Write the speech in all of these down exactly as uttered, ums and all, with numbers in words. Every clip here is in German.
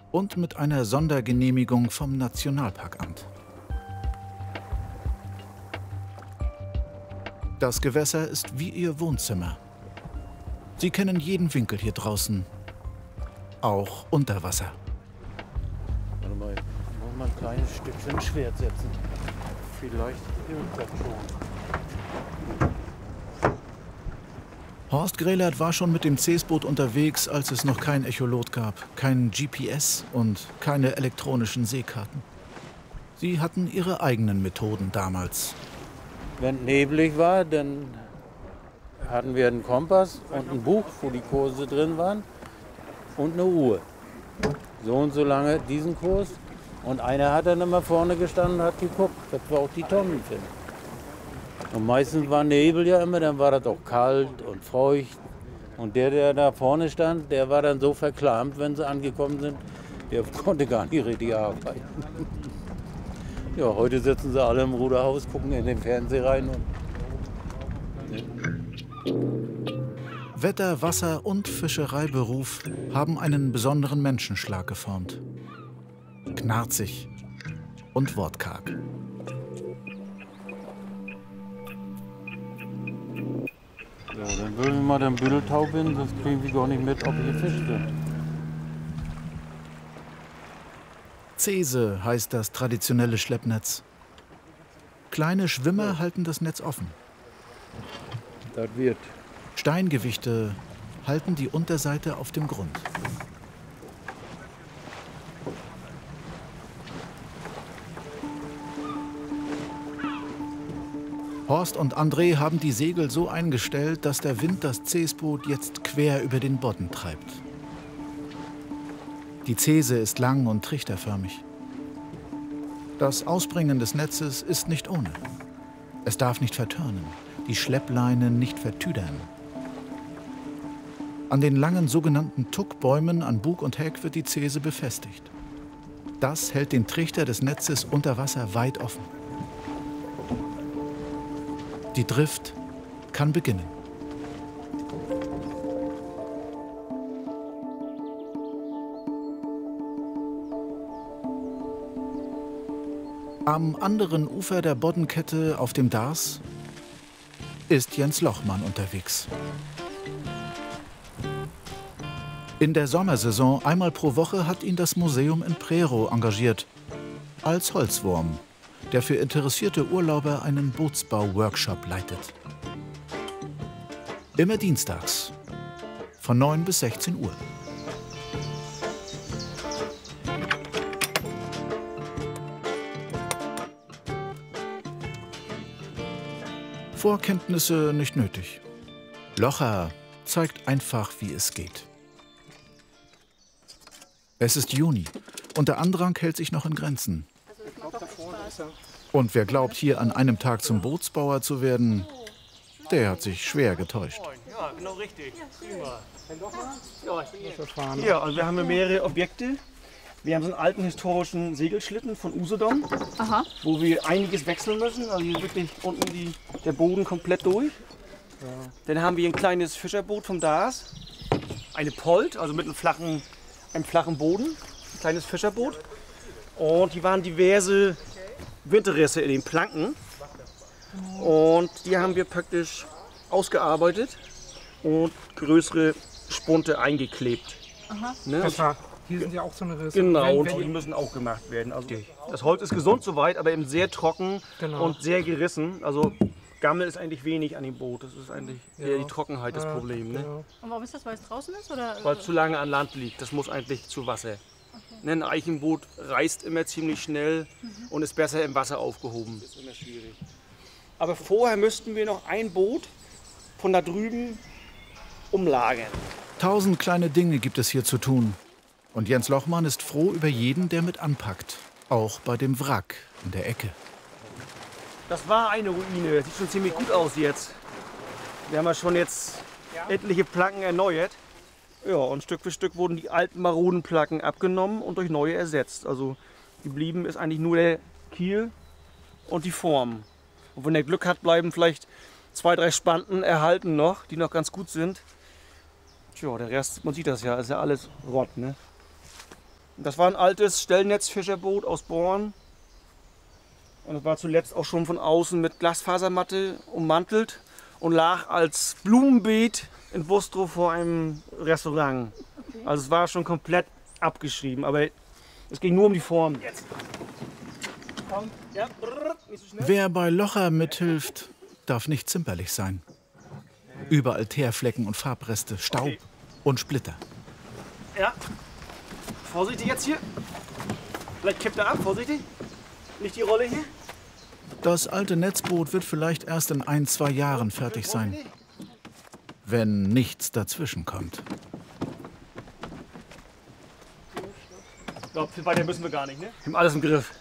und mit einer Sondergenehmigung vom Nationalparkamt. Das Gewässer ist wie ihr Wohnzimmer. Sie kennen jeden Winkel hier draußen, auch unter Wasser. Warte mal, ich muss mal ein kleines Stückchen Schwert setzen. Vielleicht hilft das schon. Horst Grelert war schon mit dem Ceesboot unterwegs, als es noch kein Echolot gab, kein G P S und keine elektronischen Seekarten. Sie hatten ihre eigenen Methoden damals. Wenn neblig war, dann hatten wir einen Kompass und ein Buch, wo die Kurse drin waren, und eine Uhr. So und so lange diesen Kurs. Und einer hat dann immer vorne gestanden und hat geguckt, dass wir auch die Tonnen finden. Und meistens war Nebel ja immer, dann war das auch kalt und feucht. Und der, der da vorne stand, der war dann so verklammt, wenn sie angekommen sind, der konnte gar nicht richtig arbeiten. Ja, heute sitzen sie alle im Ruderhaus, gucken in den Fernseher rein. Und Wetter, Wasser und Fischereiberuf haben einen besonderen Menschenschlag geformt. Knarzig und wortkarg. So, dann würden wir mal den Büdeltaub hin, sonst kriegen wir gar nicht mit, ob hier Fische sind. Zeese heißt das traditionelle Schleppnetz. Kleine Schwimmer halten das Netz offen. Das wird. Steingewichte halten die Unterseite auf dem Grund. Horst und André haben die Segel so eingestellt, dass der Wind das Ceesboot jetzt quer über den Bodden treibt. Die Zeese ist lang und trichterförmig. Das Ausbringen des Netzes ist nicht ohne. Es darf nicht vertörnen, die Schleppleine nicht vertüdern. An den langen sogenannten Tuckbäumen an Bug und Heck wird die Zeese befestigt. Das hält den Trichter des Netzes unter Wasser weit offen. Die Drift kann beginnen. Am anderen Ufer der Boddenkette auf dem Dars ist Jens Lochmann unterwegs. In der Sommersaison einmal pro Woche hat ihn das Museum in Prerow engagiert. Als Holzwurm, der für interessierte Urlauber einen Bootsbau-Workshop leitet. Immer dienstags, von neun bis sechzehn Uhr. Vorkenntnisse nicht nötig. Locher zeigt einfach, wie es geht. Es ist Juni und der Andrang hält sich noch in Grenzen. Und wer glaubt, hier an einem Tag zum Bootsbauer zu werden, der hat sich schwer getäuscht. Ja, genau richtig. Ja, also wir haben mehrere Objekte. Wir haben so einen alten historischen Segelschlitten von Usedom, Aha. wo wir einiges wechseln müssen. Also hier wirklich unten die, der Boden komplett durch. Ja. Dann haben wir ein kleines Fischerboot vom Dars, eine Polt, also mit einem flachen, einem flachen Boden, ein kleines Fischerboot. Und hier waren diverse Winterrisse in den Planken. Und die haben wir praktisch ausgearbeitet und größere Spunte eingeklebt. Aha. Ne? Das war, hier sind ja auch so eine Risse. Genau, und die müssen auch gemacht werden. Also das Holz ist gesund soweit, aber eben sehr trocken genau. und sehr gerissen. Also Gammel ist eigentlich wenig an dem Boot. Das ist eigentlich ja. eher die Trockenheit das Problem. Ne? Ja. Und warum ist das, weil es draußen ist? Oder? Weil es zu lange an Land liegt. Das muss eigentlich zu Wasser. Okay. Ein Eichenboot reißt immer ziemlich schnell mhm. und ist besser im Wasser aufgehoben. Das ist immer schwierig. Aber vorher müssten wir noch ein Boot von da drüben umlagern. Tausend kleine Dinge gibt es hier zu tun. Und Jens Lochmann ist froh über jeden, der mit anpackt. Auch bei dem Wrack in der Ecke. Das war eine Ruine. Sieht schon ziemlich gut aus jetzt. Wir haben ja schon jetzt etliche Planken erneuert. Ja, und Stück für Stück wurden die alten maroden Planken abgenommen und durch neue ersetzt. Also geblieben ist eigentlich nur der Kiel und die Form. Und wenn er Glück hat, bleiben vielleicht zwei, drei Spanten erhalten noch, die noch ganz gut sind. Tja, der Rest, man sieht das ja, ist ja alles Rott, ne? Das war ein altes Stellnetzfischerboot aus Born. Und es war zuletzt auch schon von außen mit Glasfasermatte ummantelt und lag als Blumenbeet in Wustrow vor einem Restaurant. Also es war schon komplett abgeschrieben, aber es ging nur um die Form. Jetzt. Komm. Ja. Nicht so schnell. Wer bei Locher mithilft, darf nicht zimperlich sein. Überall Teerflecken und Farbreste, Staub Okay. und Splitter. Ja. Vorsichtig jetzt hier. Vielleicht kippt er ab, vorsichtig. Nicht die Rolle hier. Das alte Netzboot wird vielleicht erst in ein, zwei Jahren fertig sein, wenn nichts dazwischen kommt. Ich glaube, viel weiter müssen wir gar nicht, ne? Wir haben alles im Griff.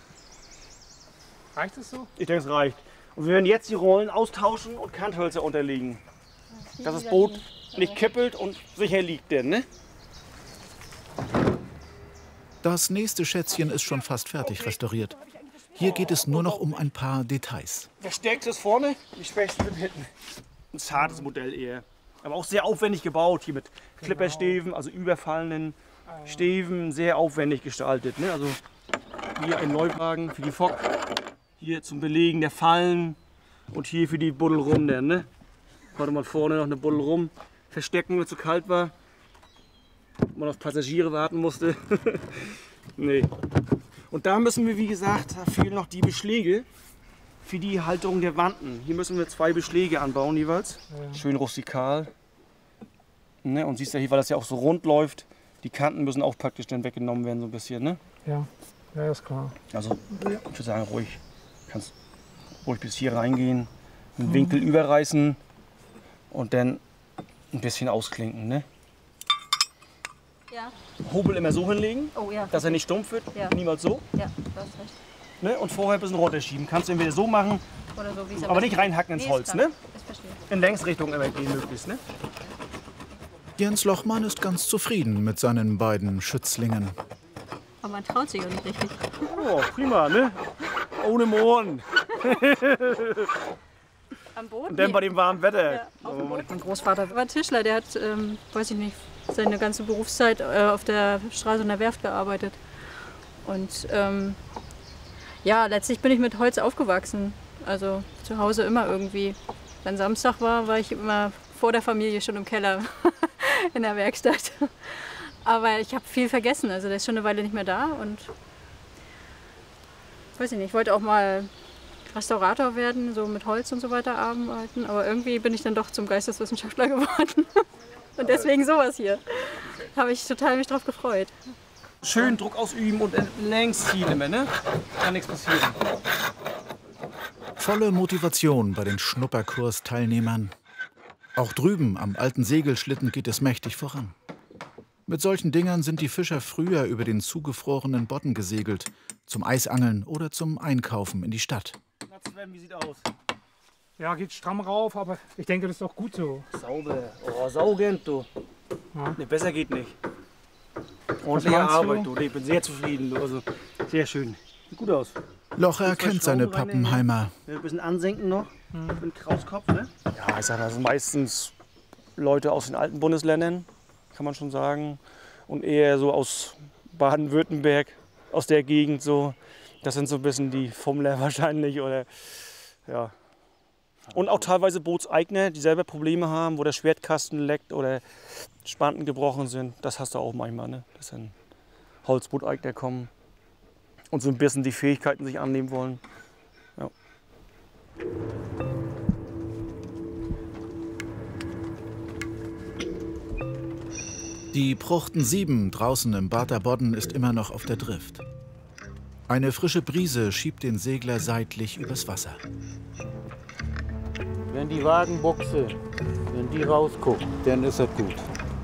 Reicht es so? Ich denke, es reicht. Und wir werden jetzt die Rollen austauschen und Kanthölzer unterlegen. Dass das Boot nicht kippelt und sicher liegt, denn, ne? Das nächste Schätzchen ist schon fast fertig restauriert. Hier geht es nur noch um ein paar Details. Der stärkste ist vorne, die schwächsten sind hinten. Ein zartes Modell eher. Aber auch sehr aufwendig gebaut, hier mit Klipperstäven, also überfallenen Stäven, sehr aufwendig gestaltet. Ne? Also hier ein Neuwagen für die Fock, hier zum Belegen der Fallen und hier für die Buddel rum. Denn, ne? Warte mal vorne noch eine Buddel rum, verstecken, wenn es zu kalt war. Man auf Passagiere warten musste. Nee. Und da müssen wir, wie gesagt, da fehlen noch die Beschläge für die Halterung der Wanten. Hier müssen wir zwei Beschläge anbauen jeweils. Ja. Schön rustikal. Ne? Und siehst ja hier, weil das ja auch so rund läuft, die Kanten müssen auch praktisch dann weggenommen werden, so ein bisschen. Ne? Ja, ja, ist klar. Also ich würde sagen, ruhig. Kannst ruhig bis hier reingehen, den Winkel mhm. überreißen und dann ein bisschen ausklinken. Ne? Ja. Hobel immer so hinlegen, Oh, ja. dass er nicht stumpf wird. Ja. Niemals so. Ja, du hast recht. Ne? Und vorher ein bisschen runterschieben. Kannst du entweder so machen, Oder so, wie es aber nicht reinhacken ins Nee, Holz. ist klar. Ne? Ich verstehe. In Längsrichtung immer gehen möglichst. Ne? Jens Lochmann ist ganz zufrieden mit seinen beiden Schützlingen. Aber man traut sich auch nicht richtig. Oh, prima, ne? Ohne Mohren. Am Boden? Und dann bei dem warmen Wetter. Ja, auf dem Boden. Mein Großvater war Tischler, der hat, ähm, weiß ich nicht, seine ganze Berufszeit äh, auf der Straße und der Werft gearbeitet. Und ähm, ja, letztlich bin ich mit Holz aufgewachsen. Also zu Hause immer irgendwie. Wenn Samstag war, war ich immer vor der Familie schon im Keller in der Werkstatt. Aber ich habe viel vergessen. Also der ist schon eine Weile nicht mehr da. Und weiß ich nicht, ich wollte auch mal Restaurator werden, so mit Holz und so weiter arbeiten. Aber irgendwie bin ich dann doch zum Geisteswissenschaftler geworden. Und deswegen sowas hier. Habe ich total mich drauf gefreut. Schön Druck ausüben und längs ziehen immer, ne? Kann nichts passieren. Volle Motivation bei den Schnupperkurs-Teilnehmern. Auch drüben am alten Segelschlitten geht es mächtig voran. Mit solchen Dingern sind die Fischer früher über den zugefrorenen Bodden gesegelt, zum Eisangeln oder zum Einkaufen in die Stadt. Na Sven, wie sieht aus? Ja, geht stramm rauf, aber ich denke, das ist doch gut so. Sauber. Oh, saugend, du. Ja. Ne, besser geht nicht. Ordentliche meinst du? Arbeit, du. Ich bin sehr zufrieden, du. Also, sehr schön. Sieht gut aus. Locher kennt seine Schrauben rein, Pappenheimer. Ein bisschen ansenken noch. Mit dem Krauskopf, ne? Ja, ich sag, das sind meistens Leute aus den alten Bundesländern, kann man schon sagen. Und eher so aus Baden-Württemberg, aus der Gegend so. Das sind so ein bisschen die Fummler wahrscheinlich, oder ja. Und auch teilweise Bootseigner, die selber Probleme haben, wo der Schwertkasten leckt oder Spanten gebrochen sind. Das hast du auch manchmal, ne? Dass dann Holzbooteigner kommen und so ein bisschen die Fähigkeiten sich annehmen wollen. Ja. Die Pruchten sieben draußen im Barther Bodden ist immer noch auf der Drift. Eine frische Brise schiebt den Segler seitlich übers Wasser. Wenn die Wagenbuchse, wenn die rausguckt, dann ist das gut.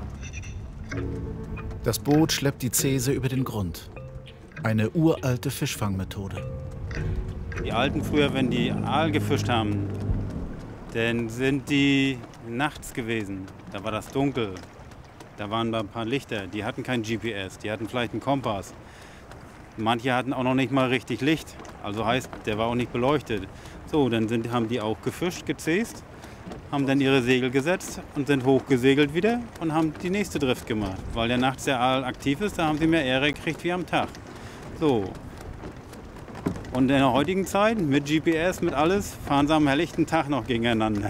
Das Boot schleppt die Zese über den Grund. Eine uralte Fischfangmethode. Die Alten früher, wenn die Aal gefischt haben, dann sind die nachts gewesen. Da war das dunkel. Da waren da ein paar Lichter. Die hatten kein G P S, die hatten vielleicht einen Kompass. Manche hatten auch noch nicht mal richtig Licht. Also heißt, der war auch nicht beleuchtet. So, dann sind, haben die auch gefischt, gezäst. haben dann ihre Segel gesetzt und sind hochgesegelt wieder und haben die nächste Drift gemacht. Weil ja nachts der Aal aktiv ist, da haben sie mehr Ehre gekriegt wie am Tag. So. Und in der heutigen Zeit, mit G P S, mit alles, fahren sie am helllichten Tag noch gegeneinander.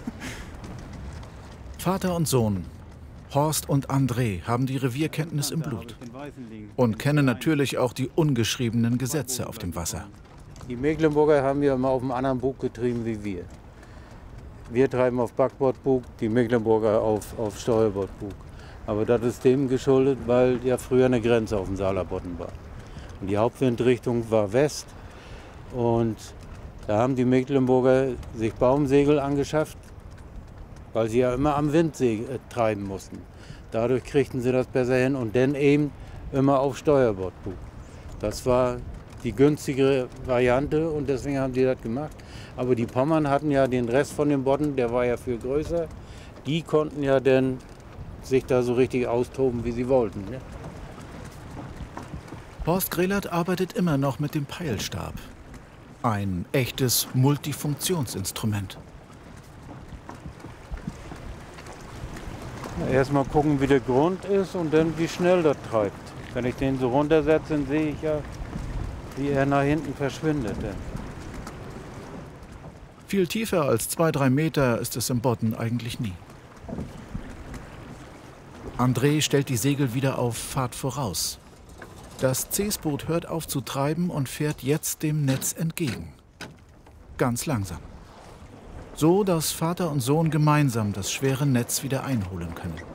Vater und Sohn, Horst und André, haben die Revierkenntnis im Blut und kennen natürlich auch die ungeschriebenen Gesetze auf dem Wasser. Die Mecklenburger haben ja immer auf einem anderen Bug getrieben wie wir. Wir treiben auf Backbordbug, die Mecklenburger auf, auf Steuerbordbug. Aber das ist dem geschuldet, weil ja früher eine Grenze auf dem Saalerbodden war. Und die Hauptwindrichtung war West. Und da haben die Mecklenburger sich Baumsegel angeschafft, weil sie ja immer am Wind äh, treiben mussten. Dadurch kriegten sie das besser hin und dann eben immer auf Steuerbordbug. Das war die günstigere Variante und deswegen haben die das gemacht. Aber die Pommern hatten ja den Rest von dem Bodden, der war ja viel größer. Die konnten ja dann sich da so richtig austoben, wie sie wollten. Ne? Horst Grelert arbeitet immer noch mit dem Peilstab. Ein echtes Multifunktionsinstrument. Erstmal gucken, wie der Grund ist und dann wie schnell das treibt. Wenn ich den so runtersetze, dann sehe ich ja, wie er nach hinten verschwindet. Viel tiefer als zwei, drei Meter ist es im Bodden eigentlich nie. André stellt die Segel wieder auf Fahrt voraus. Das Ceesboot hört auf zu treiben und fährt jetzt dem Netz entgegen. Ganz langsam. So, dass Vater und Sohn gemeinsam das schwere Netz wieder einholen können.